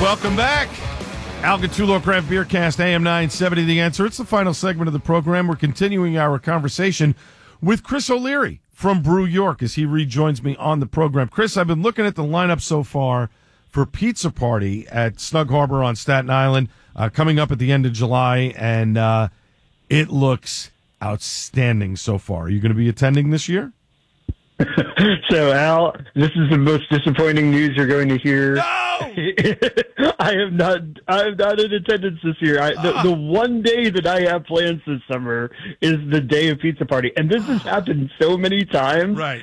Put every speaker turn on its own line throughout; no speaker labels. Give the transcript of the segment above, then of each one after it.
Welcome back. Al Gattullo, Craft Beer Cast, AM 970, The Answer. It's the final segment of the program. We're continuing our conversation with Chris O'Leary from Brew York as he rejoins me on the program. Chris, I've been looking at the lineup so far for Pizza Party at Snug Harbor on Staten Island, coming up at the end of July, and it looks outstanding so far. Are you going to be attending this year?
So, Al, this is the most disappointing news you're going to hear.
No!
I am not in attendance this year. The one day that I have plans this summer is the day of Pizza Party, and this has happened so many times.
Right.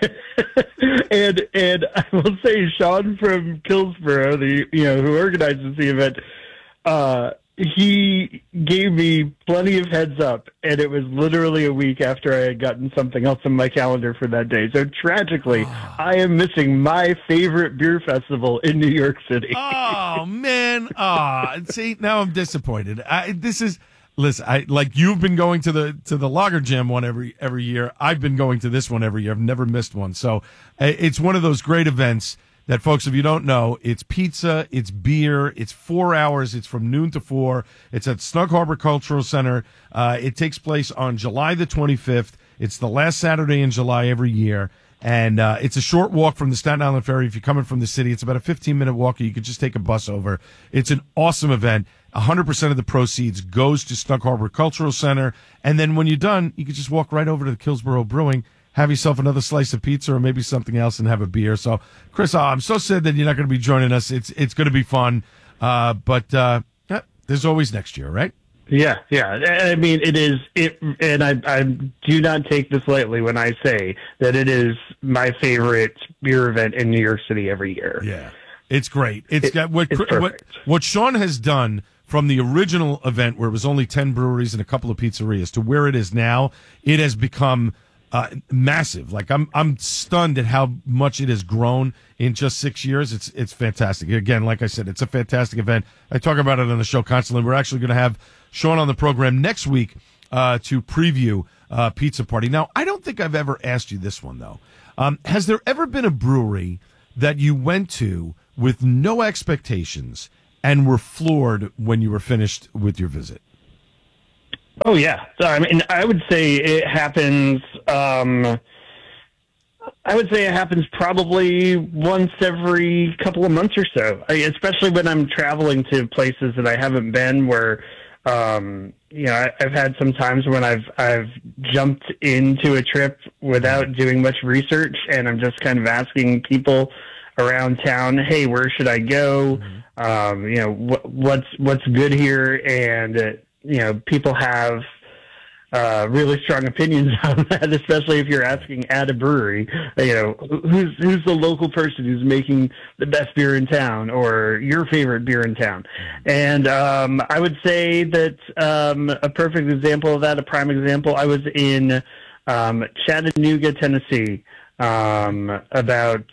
and I will say, Sean from Killsborough, who organizes the event, he gave me plenty of heads up, and it was literally a week after I had gotten something else on my calendar for that day. So tragically, I am missing my favorite beer festival in New York City.
Oh, man. See, now I'm disappointed. Listen, like you've been going to the Lager Jam one every year. I've been going to this one every year. I've never missed one. So it's one of those great events that, folks, if you don't know, it's pizza, it's beer, it's 4 hours, it's from noon to 4. It's at Snug Harbor Cultural Center. It takes place on July the 25th. It's the last Saturday in July every year. And it's a short walk from the Staten Island Ferry. If you're coming from the city, it's about a 15-minute walk, or you could just take a bus over. It's an awesome event. 100% of the proceeds goes to Snug Harbor Cultural Center. And then when you're done, you can just walk right over to the Killsborough Brewing, have yourself another slice of pizza or maybe something else, and have a beer. So, Chris, I'm so sad that you're not going to be joining us. It's going to be fun. But there's always next year, right?
Yeah. I mean, it is, and I do not take this lightly when I say that it is my favorite beer event in New York City every year.
Yeah, it's great. It's got what Sean has done from the original event, where it was only 10 breweries and a couple of pizzerias, to where it is now. It has become massive. Like I'm stunned at how much it has grown in just 6 years. It's fantastic. Again, like I said, it's a fantastic event. I talk about it on the show constantly. We're actually going to have Sean on the program next week to preview Pizza Party. Now, I don't think I've ever asked you this one, though. Has there ever been a brewery that you went to with no expectations and were floored when you were finished with your visit?
Oh, yeah. So, I mean, I would say it happens. I would say it happens probably once every couple of months or so, especially when I'm traveling to places that I haven't been, where, I've had some times when I've jumped into a trip without doing much research, and I'm just kind of asking people around town, hey, where should I go? What's good here? And people have really strong opinions on that, especially if you're asking at a brewery, who's the local person who's making the best beer in town, or your favorite beer in town. And I would say that a perfect example of that, a prime example, I was in Chattanooga, Tennessee, about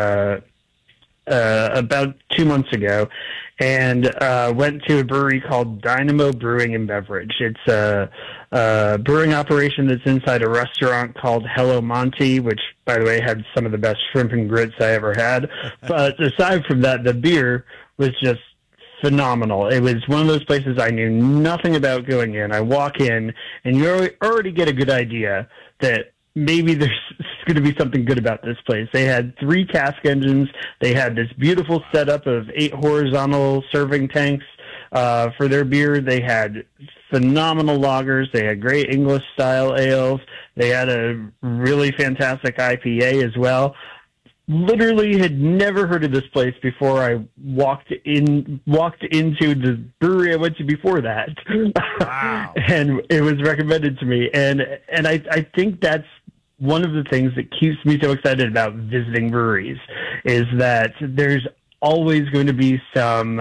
2 months ago, and went to a brewery called Dynamo Brewing and Beverage. It's a brewing operation that's inside a restaurant called Hello Monty, which, by the way, had some of the best shrimp and grits I ever had. But aside from that, the beer was just phenomenal. It was one of those places I knew nothing about going in. I walk in, and you already get a good idea that maybe there's going to be something good about this place. They had 3 cask engines. They had this beautiful setup of 8 horizontal serving tanks for their beer. They had phenomenal lagers. They had great English-style ales. They had a really fantastic IPA as well. Literally had never heard of this place before I walked into the brewery I went to before that.
Wow.
And it was recommended to me. And I think that's one of the things that keeps me so excited about visiting breweries, is that there's always going to be some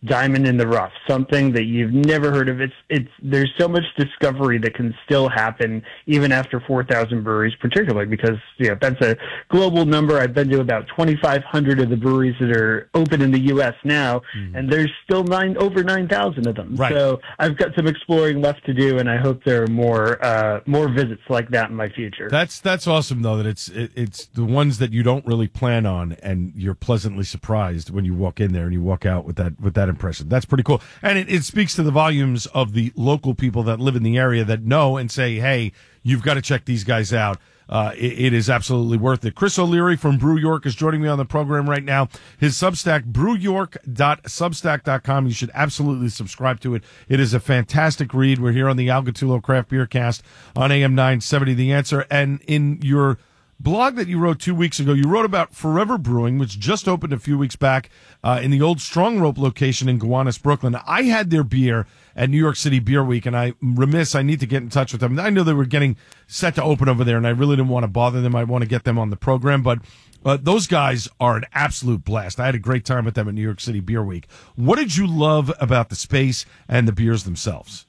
diamond in the rough, something that you've never heard of. There's so much discovery that can still happen even after 4,000 breweries, particularly because that's a global number. I've been to about 2,500 of the breweries that are open in the U.S. now, and there's still over 9,000 of them.
Right.
So I've got some exploring left to do, and I hope there are more visits like that in my future.
That's awesome though, that it's the ones that you don't really plan on, and you're pleasantly surprised when you walk in there and you walk out with that impression. That's pretty cool, and it speaks to the volumes of the local people that live in the area that know and say, hey, you've got to check these guys out. It is absolutely worth it. Chris O'Leary from Brew York is joining me on the program right now. His Substack, brewyork.substack.com. You should absolutely subscribe to it. It is a fantastic read. We're here on the Al Gattullo Craft Beer Cast on AM 970 The Answer. And in your blog that you wrote 2 weeks ago, you wrote about Forever Brewing, which just opened a few weeks back in the old Strong Rope location in Gowanus, Brooklyn. I had their beer at New York City Beer Week, and I need to get in touch with them. I know they were getting set to open over there, and I really didn't want to bother them. I want to get them on the program, but those guys are an absolute blast. I had a great time with them at New York City Beer Week. What did you love about the space and the beers themselves?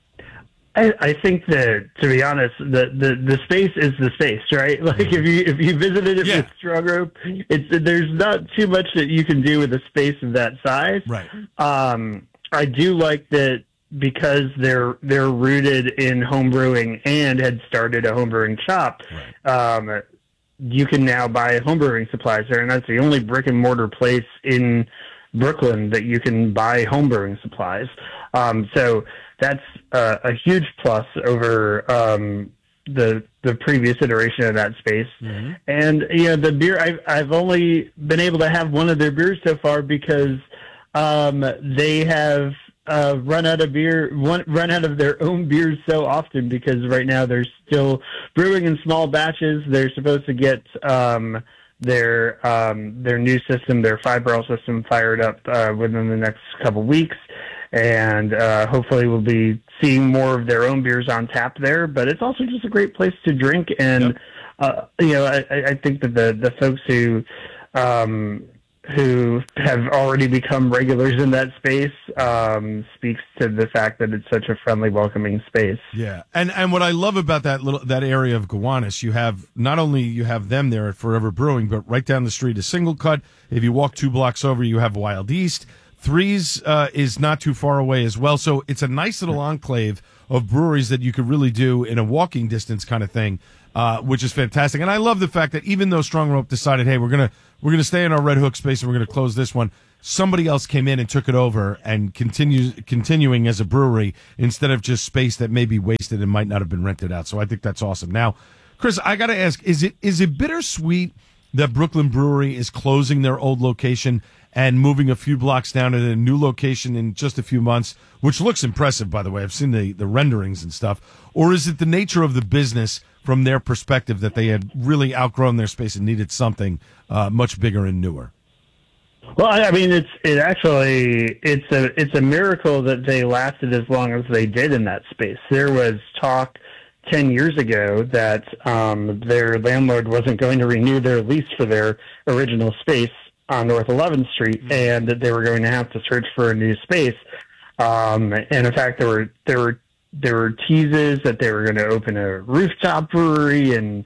I think that, to be honest, the space is the space, right? Like if you visited it with Strong Rope, there's not too much that you can do with a space of that size.
Right.
I do like that because they're rooted in homebrewing and had started a homebrewing shop. Right. You can now buy homebrewing supplies there, and that's the only brick and mortar place in Brooklyn that you can buy homebrewing supplies. So that's a huge plus over the previous iteration of that space. Mm-hmm. And the beer, I've only been able to have one of their beers so far because they have run out of their own beers so often, because right now they're still brewing in small batches. They're supposed to get their new system, their 5-barrel system, fired up within the next couple weeks, and hopefully we'll be seeing more of their own beers on tap there. But it's also just a great place to drink, and I think that the folks who have already become regulars in that space speaks to the fact that it's such a friendly, welcoming space.
Yeah, and what I love about that area of Gowanus, you have them there at Forever Brewing, but right down the street is Single Cut. If you walk 2 blocks over, you have Wild East. Threes is not too far away as well, so it's a nice little enclave of breweries that you could really do in a walking distance kind of thing, which is fantastic. And I love the fact that even though Strong Rope decided, hey, we're gonna stay in our Red Hook space and we're gonna close this one, somebody else came in and took it over and continuing as a brewery instead of just space that may be wasted and might not have been rented out. So I think that's awesome. Now, Chris, I got to ask, is it bittersweet that Brooklyn Brewery is closing their old location and moving a few blocks down to a new location in just a few months, which looks impressive, by the way? I've seen the renderings and stuff. Or is it the nature of the business from their perspective that they had really outgrown their space and needed something much bigger and newer?
Well, I mean, it's a miracle that they lasted as long as they did in that space. There was talk 10 years ago that their landlord wasn't going to renew their lease for their original space on North 11th Street, and that they were going to have to search for a new space. And in fact, there were teases that they were going to open a rooftop brewery in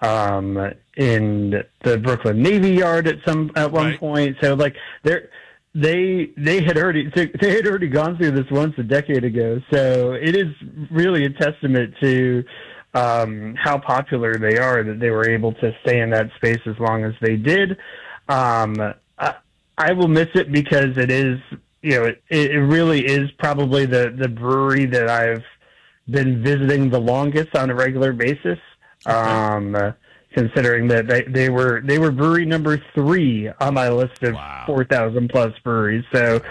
the Brooklyn Navy Yard at one point. So like they had already gone through this once a decade ago. So it is really a testament to how popular they are that they were able to stay in that space as long as they did. I will miss it because it is, it really is probably the brewery that I've been visiting the longest on a regular basis. Considering that they were brewery number 3 on my list of 4,000 plus breweries. So,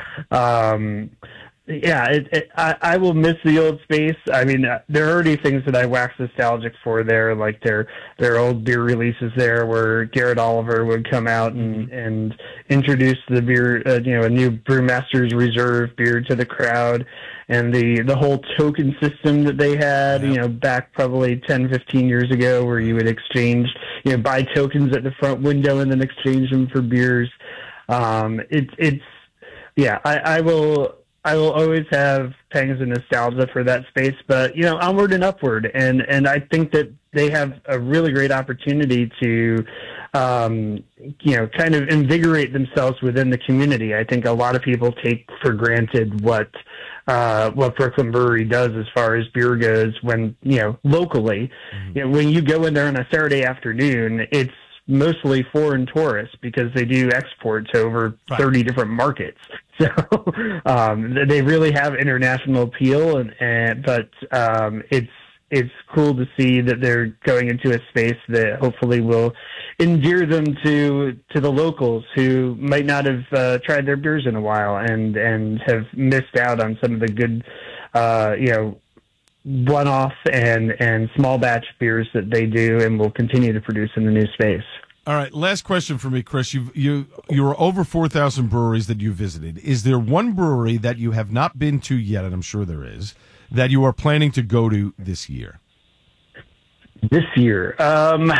I will miss the old space. I mean, there are already things that I wax nostalgic for there, like their old beer releases there, where Garrett Oliver would come out and introduce the beer, a new Brewmaster's Reserve beer to the crowd, and the whole token system that they had, back probably 10, 15 years ago, where you would exchange, buy tokens at the front window and then exchange them for beers. It's yeah, I will. I will always have pangs of nostalgia for that space, but onward and upward, and I think that they have a really great opportunity to, kind of invigorate themselves within the community. I think a lot of people take for granted what Brooklyn Brewery does as far as beer goes when locally.
Mm-hmm.
When you go in there on a Saturday afternoon, it's mostly foreign tourists because they do export to over 30 different markets. So they really have international appeal, but it's cool to see that they're going into a space that hopefully will endear them to the locals who might not have tried their beers in a while and have missed out on some of the good one-off and small batch beers that they do and will continue to produce in the new space.
All right, last question for me, Chris. You're over 4,000 breweries that you visited. Is there one brewery that you have not been to yet, and I'm sure there is, that you are planning to go to this year?
This year? Oh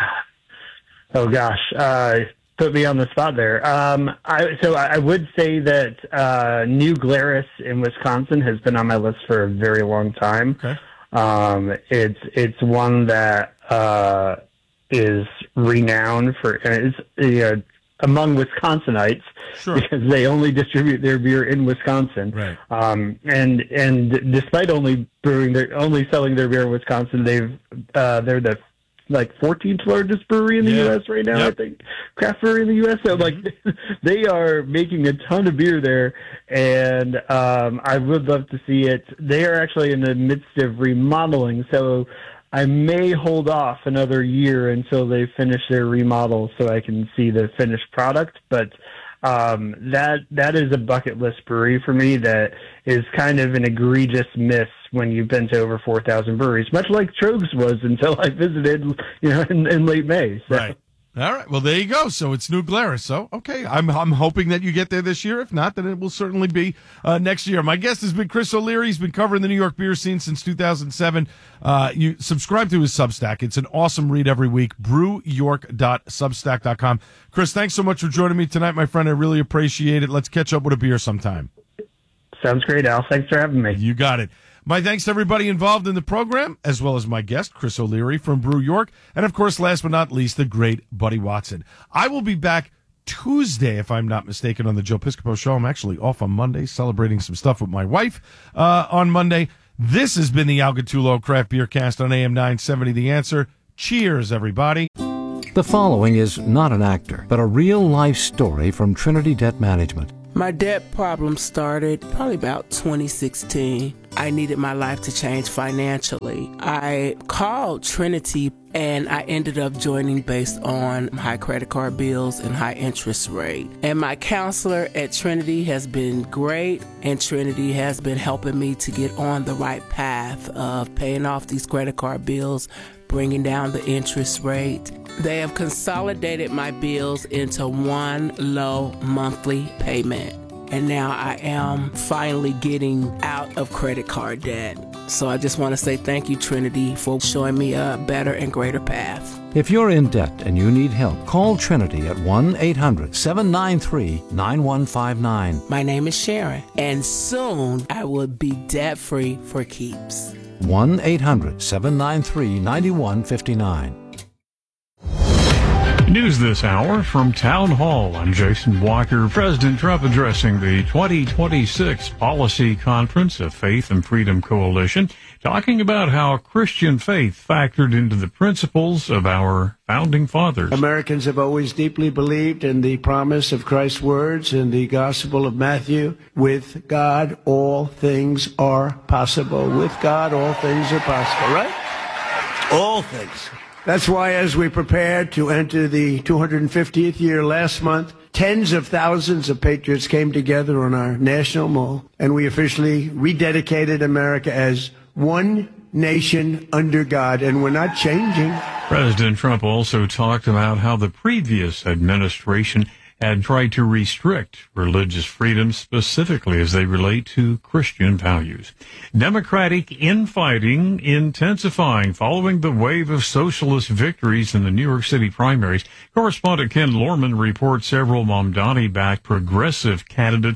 gosh, put me on the spot there. I would say that New Glarus in Wisconsin has been on my list for a very long time.
Okay.
It's one that is renowned for among Wisconsinites,
sure,
because they only distribute their beer in Wisconsin.
Right.
And despite only selling their beer in Wisconsin, they're the 14th largest brewery in the U.S. right now. Yep. I think craft brewery in the U.S. So they are making a ton of beer there, and I would love to see it. They are actually in the midst of remodeling, so I may hold off another year until they finish their remodel so I can see the finished product. But that is a bucket list brewery for me that is kind of an egregious miss when you've been to over 4,000 breweries, much like Trogs was until I visited, in late May. So.
Right. All right. Well, there you go. So it's New Glarus. So, okay. I'm hoping that you get there this year. If not, then it will certainly be next year. My guest has been Chris O'Leary. He's been covering the New York beer scene since 2007. You subscribe to his Substack. It's an awesome read every week. brewyork.substack.com. Chris, thanks so much for joining me tonight, my friend. I really appreciate it. Let's catch up with a beer sometime.
Sounds great, Al. Thanks for having me.
You got it. My thanks to everybody involved in the program, as well as my guest, Chris O'Leary from Brew York, and, of course, last but not least, the great Buddy Watson. I will be back Tuesday, if I'm not mistaken, on the Joe Piscopo Show. I'm actually off on Monday, celebrating some stuff with my wife on Monday. This has been the Al Gattullo Craft Beer Cast on AM 970 The Answer. Cheers, everybody.
The following is not an actor, but a real-life story from Trinity Debt Management.
My debt problem started probably about 2016. I needed my life to change financially. I called Trinity and I ended up joining based on high credit card bills and high interest rate. And my counselor at Trinity has been great, and Trinity has been helping me to get on the right path of paying off these credit card bills, bringing down the interest rate. They have consolidated my bills into one low monthly payment. And now I am finally getting out of credit card debt. So I just want to say thank you, Trinity, for showing me a better and greater path.
If you're in debt and you need help, call Trinity at 1-800-793-9159.
My name is Sharon, and soon I will be debt-free for keeps.
1-800-793-9159.
News this hour from Town Hall. I'm Jason Walker. President Trump addressing the 2026 Policy Conference of Faith and Freedom Coalition, talking about how Christian faith factored into the principles of our founding fathers.
Americans have always deeply believed in the promise of Christ's words in the Gospel of Matthew. With God, all things are possible. With God, all things are possible, right? All things. That's why as we prepared to enter the 250th year last month, tens of thousands of patriots came together on our National Mall, and we officially rededicated America as one nation under God, and we're not changing.
President Trump also talked about how the previous administration had tried to restrict religious freedom, specifically as they relate to Christian values. Democratic infighting intensifying following the wave of socialist victories in the New York City primaries. Correspondent Ken Lorman reports several Mamdani-backed progressive candidates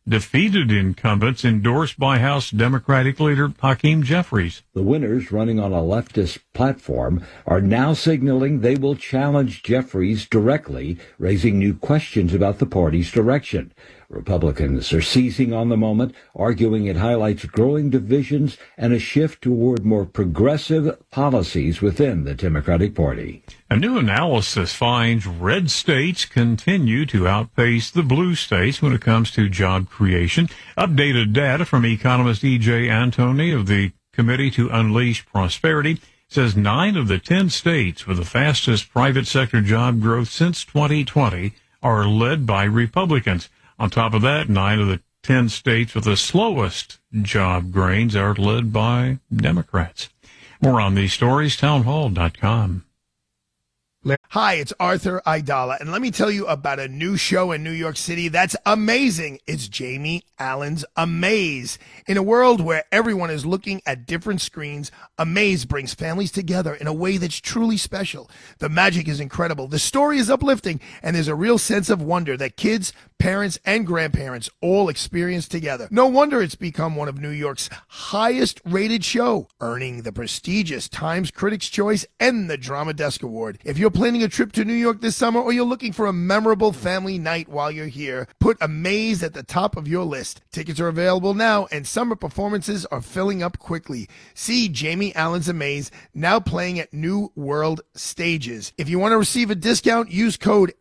defeated incumbents endorsed by House Democratic leader Hakeem Jeffries.
The winners, running on a leftist platform, are now signaling they will challenge Jeffries directly, raising new questions about the party's direction. Republicans are seizing on the moment, arguing it highlights growing divisions and a shift toward more progressive policies within the Democratic Party.
A new analysis finds red states continue to outpace the blue states when it comes to job creation. Updated data from economist E.J. Antoni of the Committee to Unleash Prosperity says 9 of the 10 states with the fastest private sector job growth since 2020 are led by Republicans. On top of that, 9 of the 10 states with the slowest job gains are led by Democrats. More on these stories, townhall.com.
Hi, it's Arthur Aidala, and let me tell you about a new show in New York City that's amazing. It's Jamie Allen's Amaze. In a world where everyone is looking at different screens, Amaze brings families together in a way that's truly special. The magic is incredible, the story is uplifting, and there's a real sense of wonder that kids, parents, and grandparents all experience together. No wonder it's become one of New York's highest-rated show, earning the prestigious Times Critics' Choice and the Drama Desk Award. If you're planning a trip to New York this summer, or you're looking for a memorable family night while you're here, put Amaze at the top of your list. Tickets are available now, and summer performances are filling up quickly. See Jamie Allen's Amaze, now playing at New World Stages. If you want to receive a discount, use code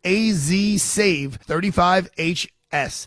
AZSAVE35HS.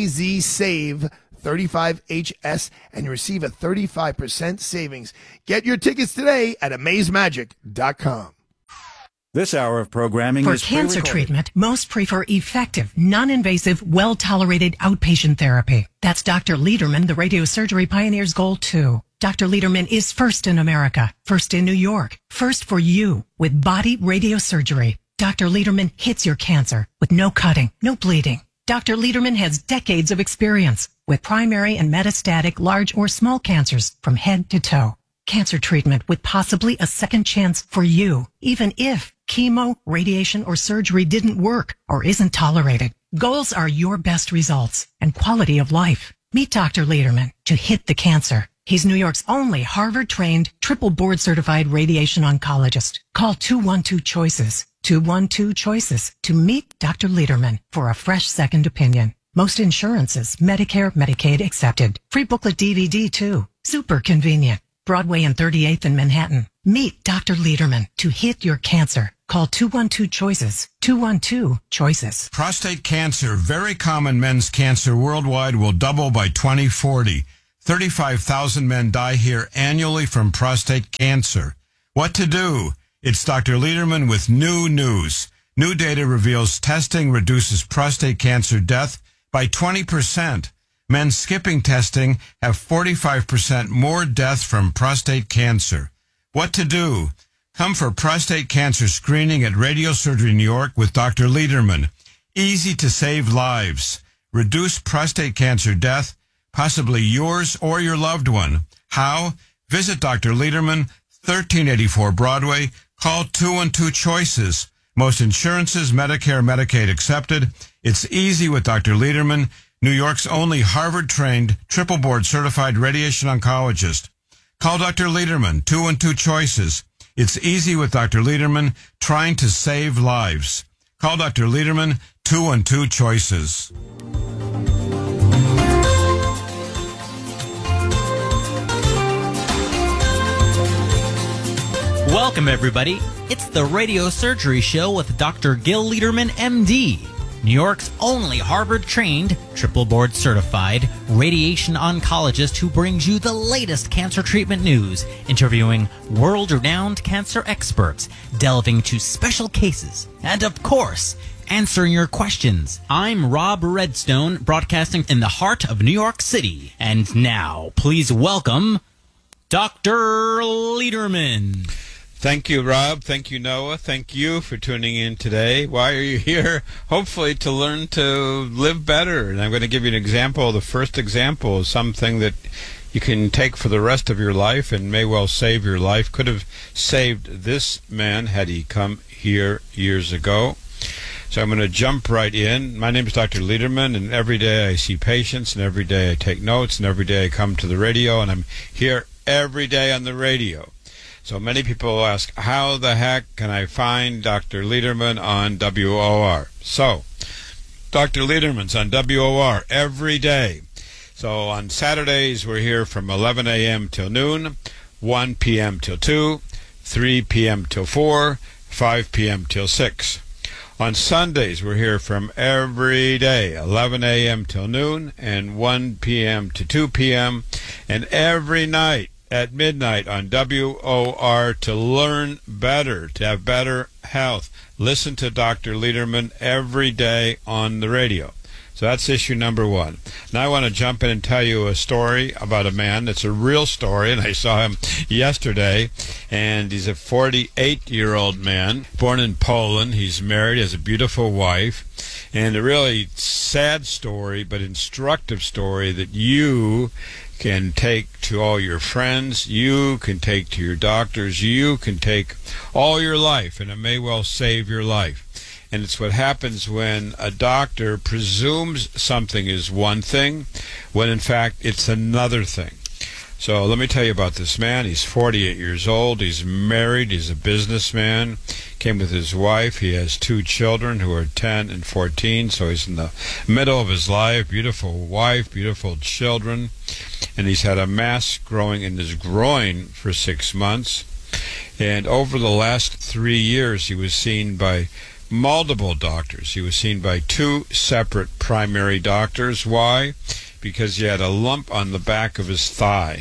AZSAVE35HS, and you receive a 35% savings. Get your tickets today at AmazeMagic.com.
This hour of programming
For
is
cancer treatment, most prefer effective, non-invasive, well-tolerated outpatient therapy. That's Dr. Lederman, the radiosurgery pioneer's goal, too. Dr. Lederman is first in America, first in New York, first for you with body radiosurgery. Dr. Lederman hits your cancer with no cutting, no bleeding. Dr. Lederman has decades of experience with primary and metastatic large or small cancers from head to toe. Cancer treatment with possibly a second chance for you, even if chemo, radiation, or surgery didn't work or isn't tolerated. Goals are your best results and quality of life. Meet Dr. Lederman to hit the cancer. He's New York's only Harvard-trained, triple board-certified radiation oncologist. Call 212-CHOICES, 212-CHOICES to meet Dr. Lederman for a fresh second opinion. Most insurances, Medicare, Medicaid accepted. Free booklet DVD too. Super convenient. Broadway and 38th in Manhattan. Meet Dr. Lederman to hit your cancer. Call 212-CHOICES, 212-CHOICES.
Prostate cancer, very common men's cancer worldwide, will double by 2040. 35,000 men die here annually from prostate cancer. What to do? It's Dr. Lederman with new news. New data reveals testing reduces prostate cancer death by 20%. Men skipping testing have 45% more death from prostate cancer. What to do? Come for prostate cancer screening at Radiosurgery New York with Dr. Lederman. Easy to save lives. Reduce prostate cancer death, possibly yours or your loved one. How? Visit Dr. Lederman, 1384 Broadway. Call 212-CHOICES. Most insurances, Medicare, Medicaid accepted. It's easy with Dr. Lederman, New York's only Harvard-trained, triple board-certified radiation oncologist. Call Dr. Lederman, 212-CHOICES. It's easy with Dr. Lederman, trying to save lives. Call Dr. Lederman, 212-CHOICES.
Welcome, everybody. It's the Radio Surgery Show with Dr. Gil Lederman, MD. New York's only Harvard-trained, triple board-certified radiation oncologist who brings you the latest cancer treatment news, interviewing world-renowned cancer experts, delving into special cases, and, of course, answering your questions. I'm Rob Redstone, broadcasting in the heart of New York City. And now, please welcome Dr. Lederman.
Thank you, Rob. Thank you, Noah. Thank you for tuning in today. Why are you here? Hopefully to learn to live better. And I'm going to give you an example. The first example is something that you can take for the rest of your life and may well save your life. Could have saved this man had he come here years ago. So I'm going to jump right in. My name is Dr. Lederman, and every day I see patients, and every day I take notes, and every day I come to the radio, and I'm here every day on the radio. So many people ask, how the heck can I find Dr. Lederman on WOR? So, Dr. Lederman's on WOR every day. So on Saturdays, we're here from 11 a.m. till noon, 1 p.m. till 2, 3 p.m. till 4, 5 p.m. till 6. On Sundays, we're here from every day, 11 a.m. till noon, and 1 p.m. to 2 p.m., and every night at midnight on WOR to learn better, to have better health. Listen to Dr. Lederman every day on the radio. So that's issue number one. Now I want to jump in and tell you a story about a man. It's a real story, and I saw him yesterday. And he's a 48-year-old man, born in Poland. He's married, has a beautiful wife. And a really sad story, but instructive story that you can take to all your friends, you can take to your doctors, you can take all your life, and it may well save your life. And it's what happens when a doctor presumes something is one thing, when in fact it's another thing. So let me tell you about this man. He's 48 years old. He's married. He's a businessman. Came with his wife. He has 2 children who are 10 and 14. So he's in the middle of his life. Beautiful wife, beautiful children. And he's had a mass growing in his groin for 6 months. And over the last 3 years, he was seen by multiple doctors. He was seen by 2 separate primary doctors. Why? Because he had a lump on the back of his thigh.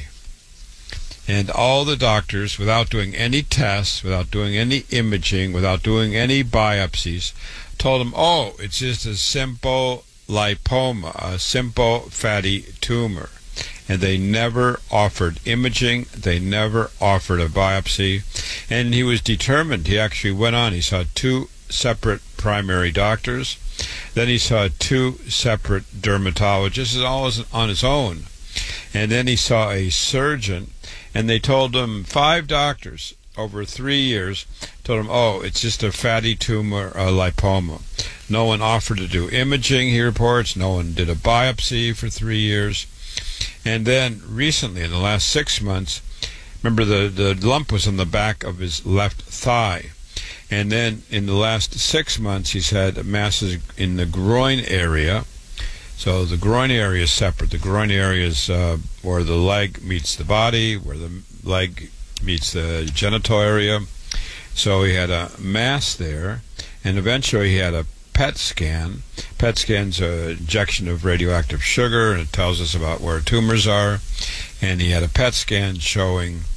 And all the doctors, without doing any tests, without doing any imaging, without doing any biopsies, told him, oh, it's just a simple lipoma, a simple fatty tumor. And they never offered imaging. They never offered a biopsy. And he was determined. He actually went on. He saw 2 separate primary doctors. Then he saw 2 separate dermatologists, all on his own. And then he saw a surgeon, and they told him, 5 doctors over 3 years told him, oh, it's just a fatty tumor, a lipoma. No one offered to do imaging, he reports. No one did a biopsy for 3 years. And then recently, in the last 6 months, remember the lump was on the back of his left thigh. And then in the last 6 months, he's had masses in the groin area. So the groin area is separate. The groin area is where the leg meets the body, where the leg meets the genital area. So he had a mass there, and eventually he had a PET scan. PET scan's an injection of radioactive sugar, and it tells us about where tumors are. And he had a PET scan showing